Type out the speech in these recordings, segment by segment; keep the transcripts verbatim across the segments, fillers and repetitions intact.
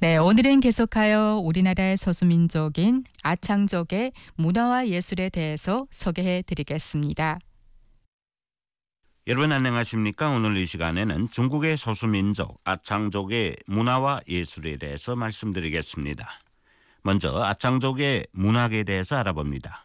네, 오늘은 계속하여 우리나라의 소수민족인 아창족의 문화와 예술에 대해서 소개해 드리겠습니다. 여러분 안녕하십니까? 오늘 이 시간에는 중국의 소수민족 아창족의 문화와 예술에 대해서 말씀드리겠습니다. 먼저 아창족의 문학에 대해서 알아봅니다.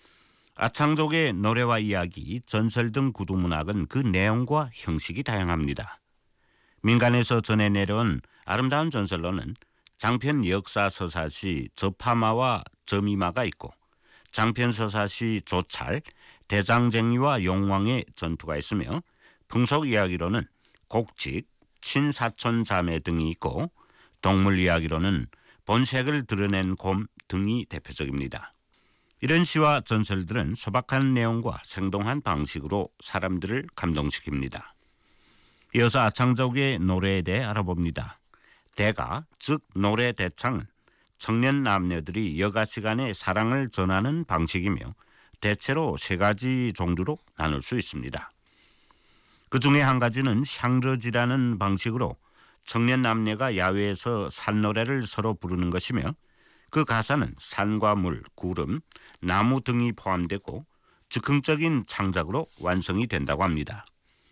아창족의 노래와 이야기, 전설 등 구두문학은 그 내용과 형식이 다양합니다. 민간에서 전해 내려온 아름다운 전설로는 장편 역사서사시 저파마와 저미마가 있고 장편 서사시 조찰, 대장쟁이와 용왕의 전투가 있으며 풍속 이야기로는 곡직, 친사촌 자매 등이 있고 동물 이야기로는 본색을 드러낸 곰 등이 대표적입니다. 이런 시와 전설들은 소박한 내용과 생동한 방식으로 사람들을 감동시킵니다. 이어서 아창족의 노래에 대해 알아봅니다. 대가, 즉 노래 대창은 청년 남녀들이 여가 시간에 사랑을 전하는 방식이며 대체로 세 가지 종류로 나눌 수 있습니다. 그 중에 한 가지는 샹르지라는 방식으로 청년 남녀가 야외에서 산노래를 서로 부르는 것이며 그 가사는 산과 물, 구름, 나무 등이 포함되고 즉흥적인 창작으로 완성이 된다고 합니다.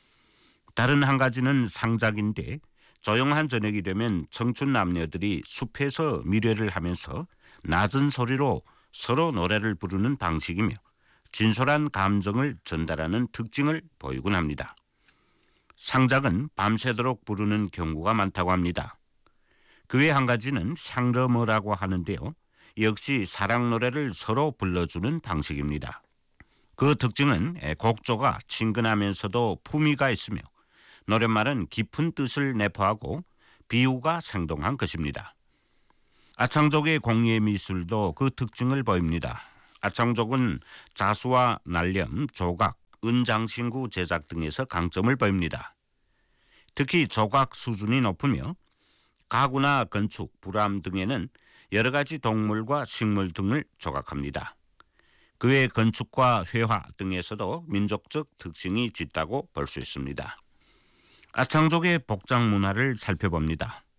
다른 한 가지는 상작인데 조용한 저녁이 되면 청춘 남녀들이 숲에서 미래를 하면서 낮은 소리로 서로 노래를 부르는 방식이며 진솔한 감정을 전달하는 특징을 보이곤 합니다. 상작은 밤새도록 부르는 경우가 많다고 합니다. 그 외 한 가지는 샹르머라고 하는데요. 역시 사랑 노래를 서로 불러주는 방식입니다. 그 특징은 곡조가 친근하면서도 품위가 있으며 노랫말은 깊은 뜻을 내포하고 비유가 생동한 것입니다. 아창족의 공예 미술도 그 특징을 보입니다. 아창족은 자수와 날렴, 조각, 은장신구 제작 등에서 강점을 보입니다. 특히 조각 수준이 높으며 가구나 건축, 불암 등에는 여러 가지 동물과 식물 등을 조각합니다. 그 외 건축과 회화 등에서도 민족적 특징이 짙다고 볼 수 있습니다. 아창족의 복장 문화를 살펴봅니다.